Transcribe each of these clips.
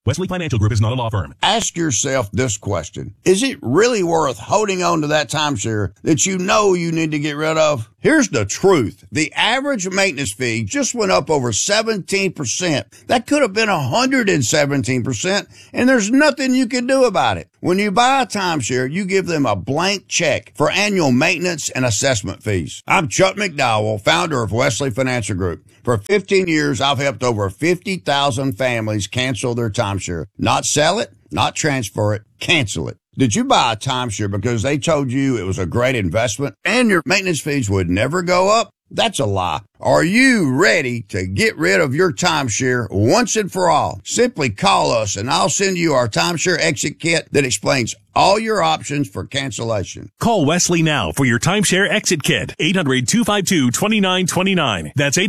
Wesley Financial Group is not a law firm. Ask yourself this question. Is it really worth holding on to that timeshare that you know you need to get rid of? Here's the truth. The average maintenance fee just went up over 17%. That could have been 117%, and there's nothing you can do about it. When you buy a timeshare, you give them a blank check for annual maintenance and assessment fees. I'm Chuck McDowell, founder of Wesley Financial Group. For 15 years, I've helped over 50,000 families cancel their timeshare. Not sell it, not transfer it, cancel it. Did you buy a timeshare because they told you it was a great investment and your maintenance fees would never go up? That's a lie. Are you ready to get rid of your timeshare once and for all? Simply call us and I'll send you our timeshare exit kit that explains all your options for cancellation. Call Wesley now for your timeshare exit kit. 800-252-2929. That's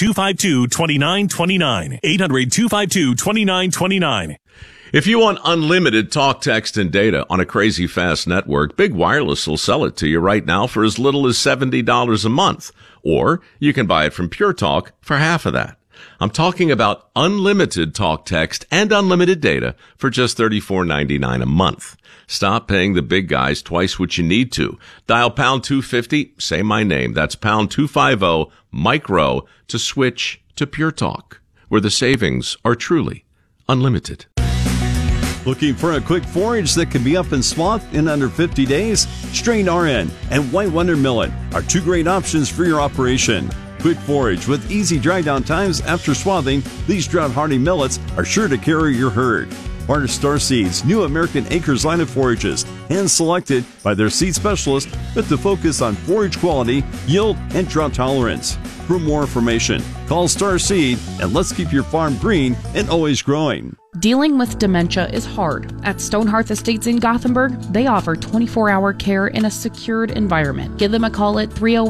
800-252-2929. 800-252-2929. If you want unlimited talk, text, and data on a crazy fast network, Big Wireless will sell it to you right now for as little as $70 a month. Or you can buy it from Pure Talk for half of that. I'm talking about unlimited talk, text, and unlimited data for just $34.99 a month. Stop paying the big guys twice what you need to. Dial pound 250, say my name. That's pound 250, micro, to switch to Pure Talk, where the savings are truly unlimited. Looking for a quick forage that can be up in swath in under 50 days? Strain RN and White Wonder Millet are two great options for your operation. Quick forage with easy dry down times after swathing, these drought-hardy millets are sure to carry your herd. Part of Star Seeds' new American Acres line of forages, hand-selected by their seed specialist with the focus on forage quality, yield, and drought tolerance. For more information, call Star Seed and let's keep your farm green and always growing. Dealing with dementia is hard. At Stonehearth Estates in Gothenburg, they offer 24-hour care in a secured environment. Give them a call at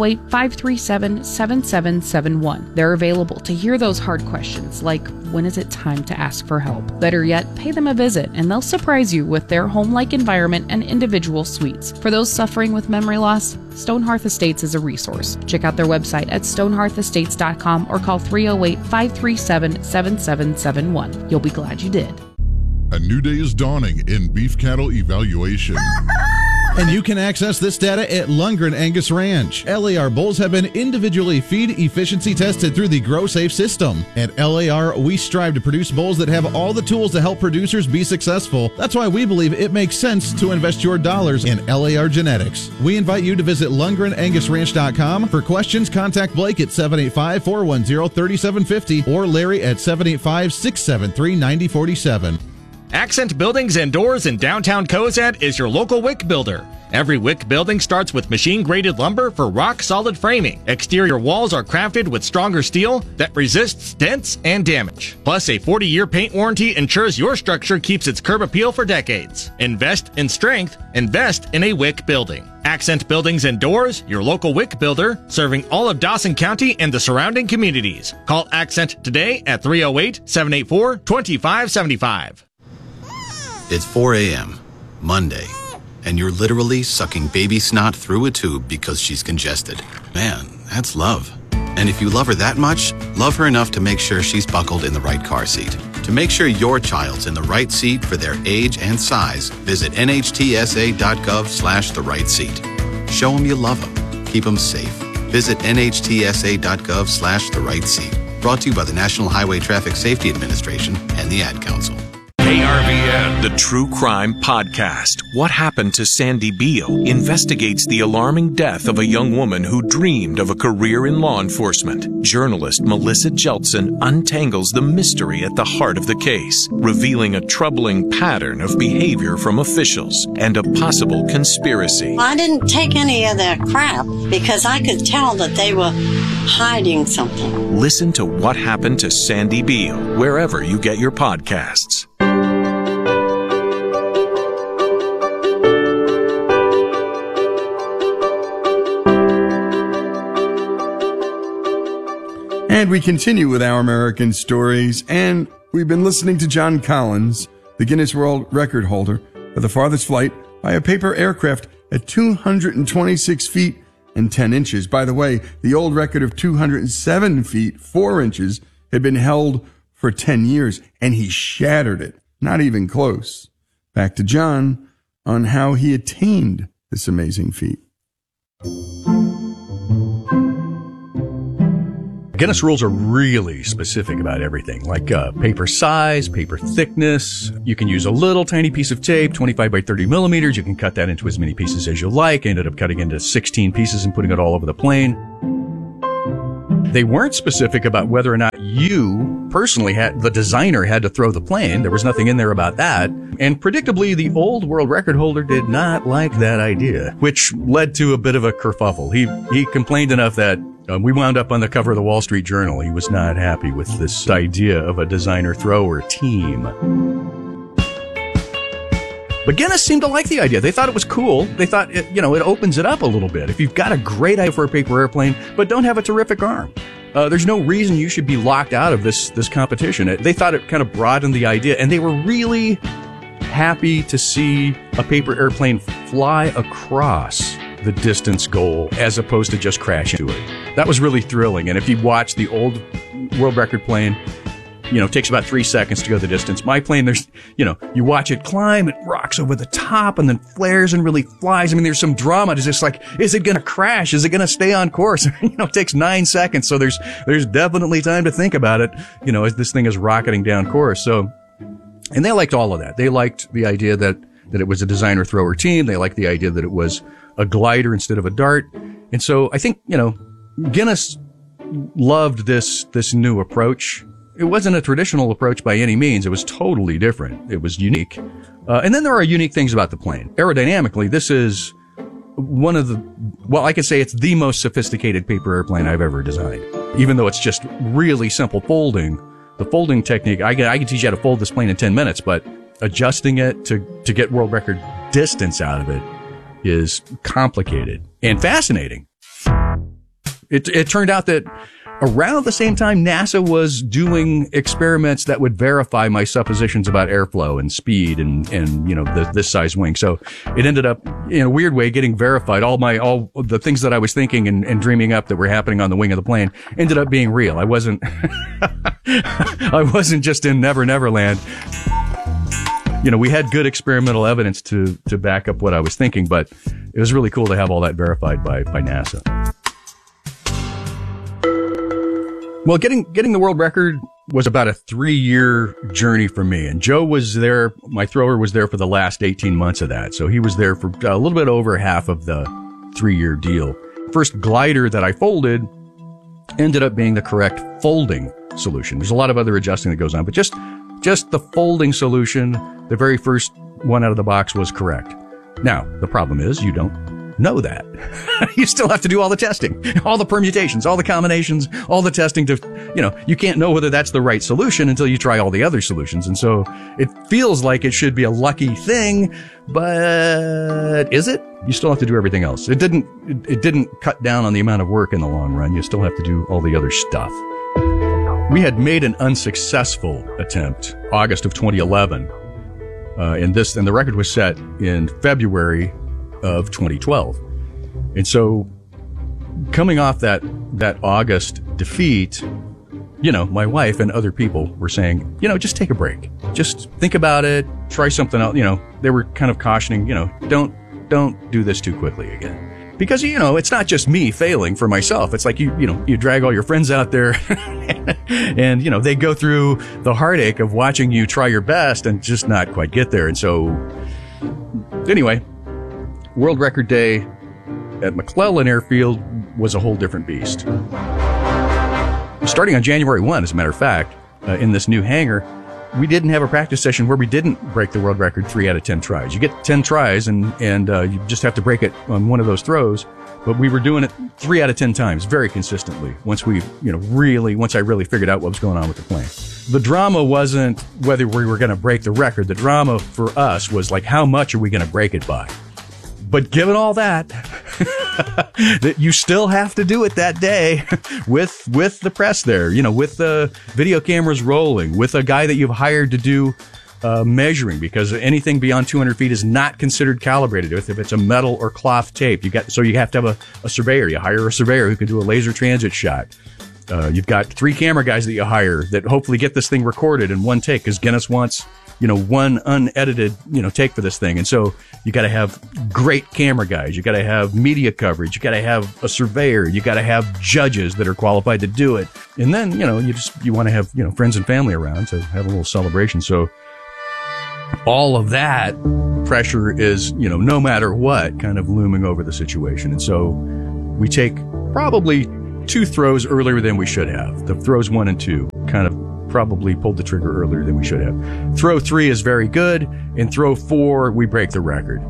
308-537-7771. They're available to hear those hard questions like, when is it time to ask for help? Better yet, pay them a visit and they'll surprise you with their home-like environment and individual suites. For those suffering with memory loss, Stonehearth Estates is a resource. Check out their website at stonehearthestates.com or call 308-537-7771. You'll be glad you did. A new day is dawning in beef cattle evaluation. And you can access this data at Lundgren Angus Ranch. LAR bulls have been individually feed efficiency tested through the GrowSafe system. At LAR, we strive to produce bulls that have all the tools to help producers be successful. That's why we believe it makes sense to invest your dollars in LAR genetics. We invite you to visit LundgrenAngusRanch.com. For questions, contact Blake at 785-410-3750 or Larry at 785-673-9047. Accent Buildings and Doors in downtown Cozad is your local WIC builder. Every WIC building starts with machine-graded lumber for rock-solid framing. Exterior walls are crafted with stronger steel that resists dents and damage. Plus, a 40-year paint warranty ensures your structure keeps its curb appeal for decades. Invest in strength. Invest in a WIC building. Accent Buildings and Doors, your local WIC builder, serving all of Dawson County and the surrounding communities. Call Accent today at 308-784-2575. It's 4 a.m., Monday, and you're literally sucking baby snot through a tube because she's congested. Man, that's love. And if you love her that much, love her enough to make sure she's buckled in the right car seat. To make sure your child's in the right seat for their age and size, visit nhtsa.gov/the right seat. Show them you love them. Keep them safe. Visit nhtsa.gov/the right seat. Brought to you by the National Highway Traffic Safety Administration and the Ad Council. ARVN, the True Crime Podcast. What Happened to Sandy Beale investigates the alarming death of a young woman who dreamed of a career in law enforcement. Journalist Melissa Jeltsin untangles the mystery at the heart of the case, revealing a troubling pattern of behavior from officials and a possible conspiracy. I didn't take any of that crap because I could tell that they were hiding something. Listen to What Happened to Sandy Beale wherever you get your podcasts. And we continue with our American stories, and we've been listening to John Collins, the Guinness World Record holder for the farthest flight by a paper aircraft at 226 feet and 10 inches. By the way, the old record of 207 feet, 4 inches had been held for 10 years, and he shattered it Not even close. Back to John on how he attained this amazing feat. Guinness rules are really specific about everything, like paper size, paper thickness. You can use a little tiny piece of tape, 25 by 30 millimeters. You can cut that into as many pieces as you like. I ended up cutting into 16 pieces and putting it all over the plane. They weren't specific about whether or not you personally the designer had to throw the plane. There was nothing in there about that. And predictably, the old world record holder did not like that idea, which led to a bit of a kerfuffle. He complained enough that we wound up on the cover of the Wall Street Journal. He was not happy with this idea of a designer thrower team. But Guinness seemed to like the idea. They thought it was cool. They thought, it opens it up a little bit. If you've got a great idea for a paper airplane, but don't have a terrific arm, there's no reason you should be locked out of this competition. They thought it kind of broadened the idea, and they were really happy to see a paper airplane fly across the distance goal as opposed to just crash into it. That was really thrilling. And if you watch the old world record plane, it takes about 3 seconds to go the distance. My plane, you watch it climb, it rocks over the top and then flares and really flies. I mean, there's some drama. It's just like, is it going to crash? Is it going to stay on course? It takes 9 seconds. So there's definitely time to think about it, as this thing is rocketing down course. So, and they liked all of that. They liked the idea that it was a designer thrower team. They liked the idea that it was a glider instead of a dart. And so I think, Guinness loved this new approach. It wasn't a traditional approach by any means. It was totally different. It was unique. And then there are unique things about the plane. Aerodynamically, this is one of I could say it's the most sophisticated paper airplane I've ever designed. Even though it's just really simple folding, the folding technique, I can teach you how to fold this plane in 10 minutes, but adjusting it to get world record distance out of it is complicated and fascinating. It turned out that around the same time, NASA was doing experiments that would verify my suppositions about airflow and speed and this size wing. So it ended up, in a weird way, getting verified. All the things that I was thinking and dreaming up that were happening on the wing of the plane ended up being real. I wasn't just in Never Never Land. We had good experimental evidence to back up what I was thinking, but it was really cool to have all that verified by NASA. Well, getting the world record was about a 3-year journey for me. And Joe was there, my thrower was there for the last 18 months of that. So he was there for a little bit over half of the 3-year deal. First glider that I folded ended up being the correct folding solution. There's a lot of other adjusting that goes on, but just the folding solution, the very first one out of the box was correct. Now, the problem is you don't know that. You still have to do all the testing, all the permutations, all the combinations, all the testing you can't know whether that's the right solution until you try all the other solutions. And so it feels like it should be a lucky thing, but is it? You still have to do everything else. It didn't cut down on the amount of work in the long run. You still have to do all the other stuff. We had made an unsuccessful attempt, August of 2011, and the record was set in February of 2012. And so coming off that August defeat, my wife and other people were saying, just take a break. Just think about it. Try something else. They were kind of cautioning, don't do this too quickly again. Because, it's not just me failing for myself. It's like you drag all your friends out there and, they go through the heartache of watching you try your best and just not quite get there. And so anyway, World Record Day at McClellan Airfield was a whole different beast. Starting on January 1, as a matter of fact, in this new hangar, we didn't have a practice session where we didn't break the world record 3 out of 10 tries. You get 10 tries and you just have to break it on one of those throws. But we were doing it 3 out of 10 times very consistently once I really figured out what was going on with the plane. The drama wasn't whether we were going to break the record. The drama for us was like, how much are we going to break it by? But given all that, that you still have to do it that day with the press there, with the video cameras rolling, with a guy that you've hired to do measuring, because anything beyond 200 feet is not considered calibrated if it's a metal or cloth tape. You have to have a surveyor. You hire a surveyor who can do a laser transit shot. You've got 3 camera guys that you hire that hopefully get this thing recorded in one take, because Guinness wants one unedited, take for this thing. And so you got to have great camera guys. You got to have media coverage. You got to have a surveyor. You got to have judges that are qualified to do it. And then, you want to have, friends and family around to have a little celebration. So all of that pressure is, no matter what, kind of looming over the situation. And so we take probably 2 throws earlier than we should have. The throws 1 and 2 kind of probably pulled the trigger earlier than we should have. Throw 3 is very good. In throw 4, we break the record.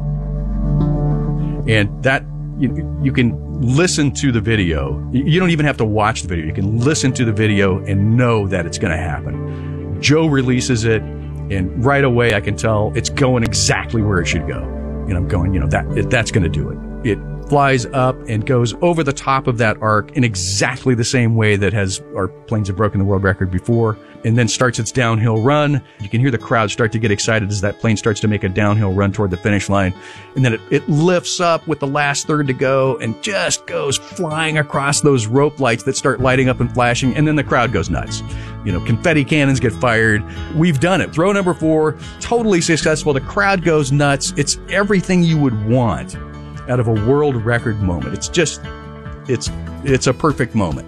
And that, you can listen to the video. You don't even have to watch the video. You can listen to the video and know that it's going to happen. Joe releases it, and right away I can tell it's going exactly where it should go. And I'm going, that's going to do it. It flies up and goes over the top of that arc in exactly the same way that our planes have broken the world record before, and then starts its downhill run. You can hear the crowd start to get excited as that plane starts to make a downhill run toward the finish line. And then it lifts up with the last third to go and just goes flying across those rope lights that start lighting up and flashing. And then the crowd goes nuts. Confetti cannons get fired. We've done it. Throw number 4, totally successful. The crowd goes nuts. It's everything you would want out of a world record moment. It's just, it's a perfect moment.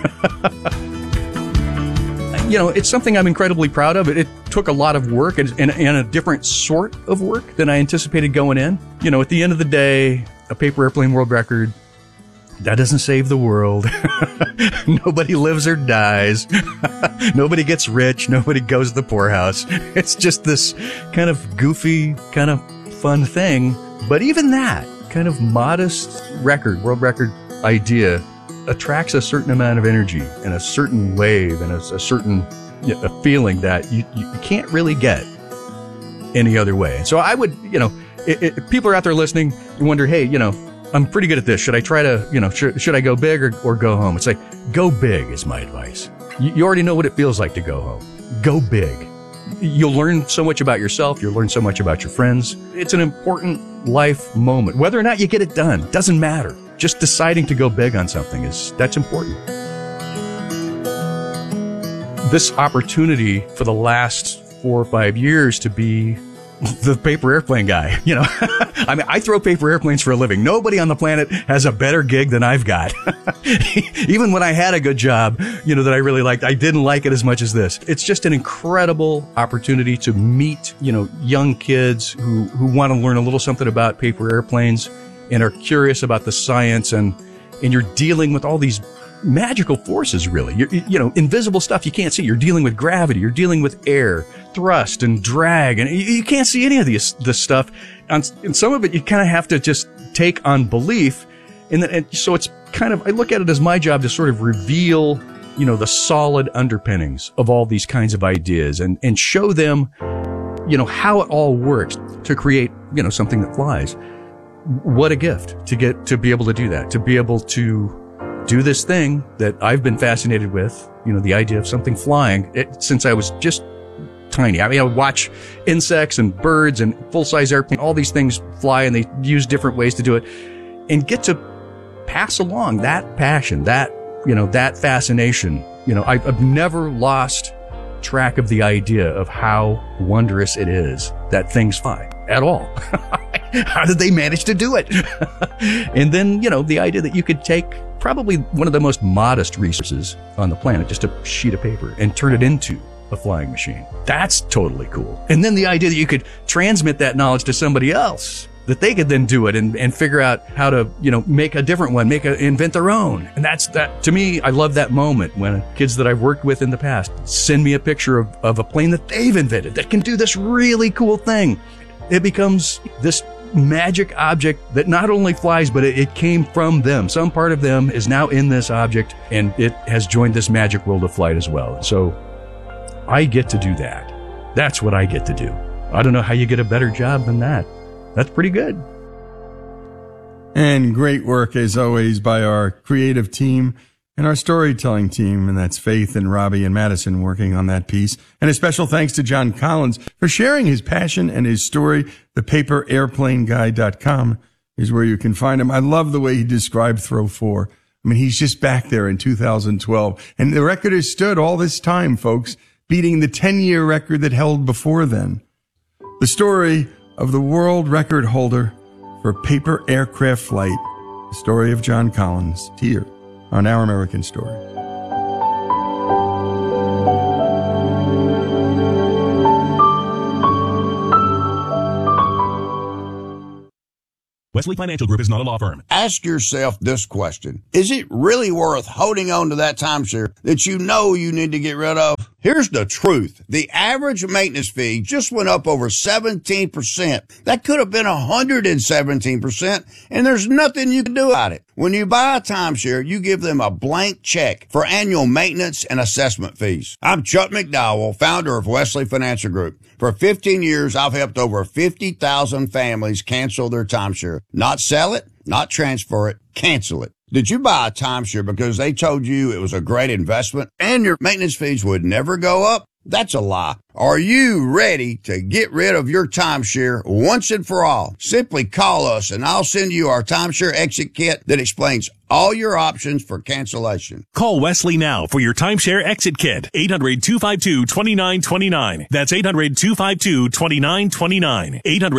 It's something I'm incredibly proud of. It took a lot of work and a different sort of work than I anticipated going in. At the end of the day, a paper airplane world record, that doesn't save the world. Nobody lives or dies. Nobody gets rich. Nobody goes to the poorhouse. It's just this kind of goofy, kind of fun thing. But even that kind of modest world record idea attracts a certain amount of energy and a certain wave and a certain a feeling that you can't really get any other way. And so I would, if people are out there listening, you wonder, hey, I'm pretty good at this. Should I try to, should I go big or go home? It's like, go big is my advice. You already know what it feels like to go home. Go big. You'll learn so much about yourself. You'll learn so much about your friends. It's an important life moment. Whether or not you get it done, doesn't matter. Just deciding to go big on something that's important. This opportunity for the last 4 or 5 years to be the paper airplane guy, I mean, I throw paper airplanes for a living. Nobody on the planet has a better gig than I've got. Even when I had a good job, that I really liked, I didn't like it as much as this. It's just an incredible opportunity to meet, young kids who want to learn a little something about paper airplanes and are curious about the science, and you're dealing with all these magical forces, really. Invisible stuff you can't see. You're dealing with gravity. You're dealing with air, thrust, and drag, and you can't see any of this stuff. And some of it you kind of have to just take on belief. And so it's kind of, I look at it as my job to sort of reveal, the solid underpinnings of all these kinds of ideas and show them, how it all works to create, something that flies. What a gift to be able to do that, to be able to do this thing that I've been fascinated with, the idea of something flying since I was just tiny. I mean, I would watch insects and birds and full-size airplanes, all these things fly, and they use different ways to do it, and get to pass along that passion, that fascination. I've never lost track of the idea of how wondrous it is that things fly at all. How did they manage to do it? And then, the idea that you could take probably one of the most modest resources on the planet, just a sheet of paper, and turn it into a flying machine. That's totally cool. And then the idea that you could transmit that knowledge to somebody else, that they could then do it and figure out how to, make a different one, invent their own. And that, to me, I love that moment when kids that I've worked with in the past send me a picture of a plane that they've invented that can do this really cool thing. It becomes this magic object that not only flies, but it came from them. Some part of them is now in this object, and it has joined this magic world of flight as well. So I get to do that. That's what I get to do. I don't know how you get a better job than that. That's pretty good. And great work, as always, by our creative team and our storytelling team, and that's Faith and Robbie and Madison working on that piece. And a special thanks to John Collins for sharing his passion and his story. The PaperAirplaneGuy.com is where you can find him. I love the way he described Throw 4. I mean, he's just back there in 2012. And the record has stood all this time, folks, beating the 10-year record that held before then. The story of the world record holder for paper aircraft flight. The story of John Collins here on Our American Story. Wesley Financial Group is not a law firm. Ask yourself this question. Is it really worth holding on to that timeshare that you know you need to get rid of? Here's the truth. The average maintenance fee just went up over 17%. That could have been 117%, and there's nothing you can do about it. When you buy a timeshare, you give them a blank check for annual maintenance and assessment fees. I'm Chuck McDowell, founder of Wesley Financial Group. For 15 years, I've helped over 50,000 families cancel their timeshare. Not sell it, not transfer it, cancel it. Did you buy a timeshare because they told you it was a great investment and your maintenance fees would never go up? That's a lie. Are you ready to get rid of your timeshare once and for all? Simply call us and I'll send you our timeshare exit kit that explains all your options for cancellation. Call Wesley now for your timeshare exit kit. 800-252-2929. That's 800-252-2929.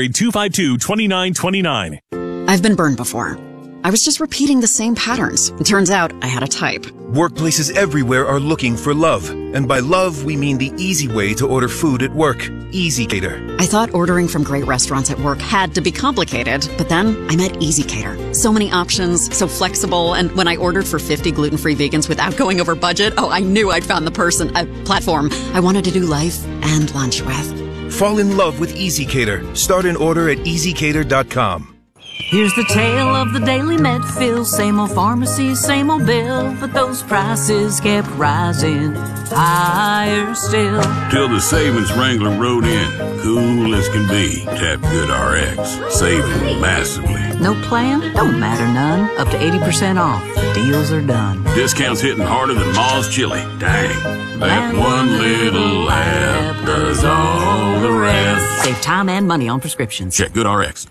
800-252-2929. I've been burned before. I was just repeating the same patterns. It turns out I had a type. Workplaces everywhere are looking for love. And by love, we mean the easy way to order food at work. EasyCater. I thought ordering from great restaurants at work had to be complicated, but then I met EasyCater. So many options, so flexible, and when I ordered for 50 gluten-free vegans without going over budget, I knew I'd found the platform I wanted to do life and lunch with. Fall in love with EasyCater. Start an order at EasyCater.com. Here's the tale of the daily Medfill. Same old pharmacy, same old bill, but those prices kept rising higher still. Till the savings wrangler rode in, cool as can be. Tap GoodRx, saving massively. No plan? Don't matter none. Up to 80% off. Deals are done. Discounts hitting harder than Ma's chili. Dang, that one little app does all the rest. Save time and money on prescriptions. Check GoodRx.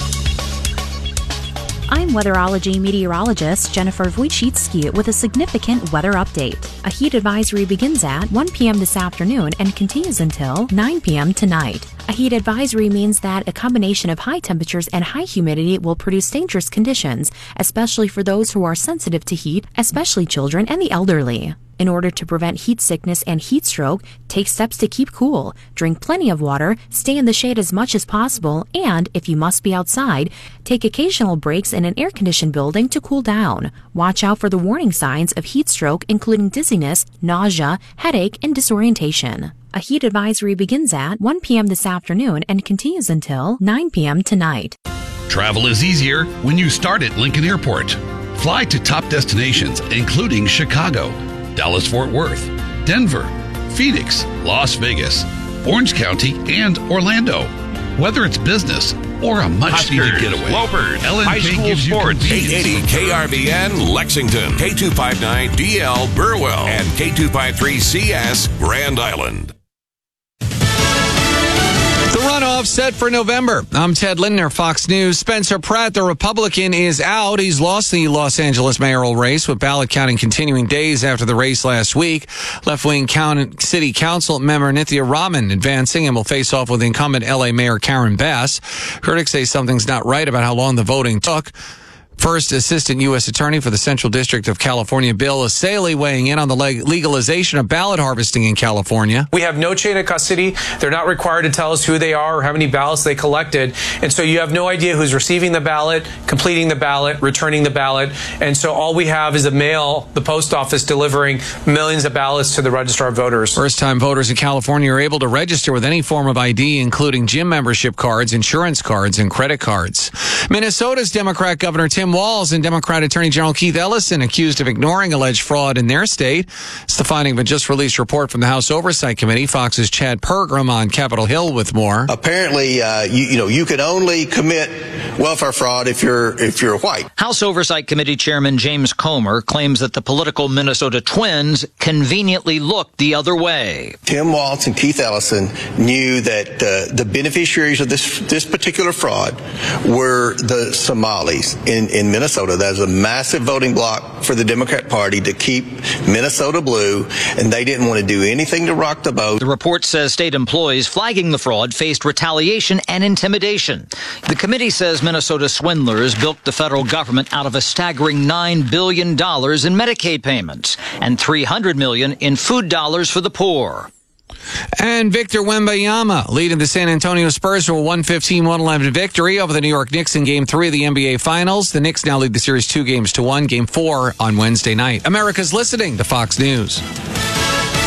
I'm weatherology meteorologist Jennifer Wojcicki with a significant weather update. A heat advisory begins at 1 p.m. this afternoon and continues until 9 p.m. tonight. A heat advisory means that a combination of high temperatures and high humidity will produce dangerous conditions, especially for those who are sensitive to heat, especially children and the elderly. In order to prevent heat sickness and heat stroke, take steps to keep cool, drink plenty of water, stay in the shade as much as possible, and, if you must be outside, take occasional breaks in an air-conditioned building to cool down. Watch out for the warning signs of heat stroke, including dizziness, nausea, headache, and disorientation. A heat advisory begins at 1 p.m. this afternoon and continues until 9 p.m. tonight. Travel is easier when you start at Lincoln Airport. Fly to top destinations, including Chicago, Dallas-Fort Worth, Denver, Phoenix, Las Vegas, Orange County, and Orlando. Whether it's business or a much-needed getaway, Lopers, LNK High School gives you Sports, convenience. 880 KRVN Lexington, K259DL Burwell, and K253CS Grand Island. The runoff set for November. I'm Ted Lindner, Fox News. Spencer Pratt, the Republican, is out. He's lost the Los Angeles mayoral race with ballot counting continuing days after the race last week. Left-wing city council member Nithya Raman advancing and will face off with incumbent L.A. Mayor Karen Bass. Critics say something's not right about how long the voting took. First Assistant U.S. Attorney for the Central District of California, Bill Asaley, weighing in on the legalization of ballot harvesting in California. We have no chain of custody. They're not required to tell us who they are or how many ballots they collected. And so you have no idea who's receiving the ballot, completing the ballot, returning the ballot. And so all we have is the post office delivering millions of ballots to the registrar of voters. First-time voters in California are able to register with any form of ID, including gym membership cards, insurance cards, and credit cards. Minnesota's Democrat Governor Tim Walz and Democrat Attorney General Keith Ellison accused of ignoring alleged fraud in their state. It's the finding of a just-released report from the House Oversight Committee. Fox's Chad Pergram on Capitol Hill with more. Apparently, you can only commit welfare fraud if you're white. House Oversight Committee Chairman James Comer claims that the political Minnesota Twins conveniently looked the other way. Tim Walz and Keith Ellison knew that the beneficiaries of this particular fraud were the Somalis in Minnesota. That was a massive voting bloc for the Democrat Party to keep Minnesota blue, and they didn't want to do anything to rock the boat. The report says state employees flagging the fraud faced retaliation and intimidation. The committee says Minnesota swindlers bilked the federal government out of a staggering $9 billion in Medicaid payments and $300 million in food dollars for the poor. And Victor Wembanyama leading the San Antonio Spurs to a 115-111 victory over the New York Knicks in Game 3 of the NBA Finals. The Knicks now lead the series 2-1, Game 4 on Wednesday night. America's listening to Fox News.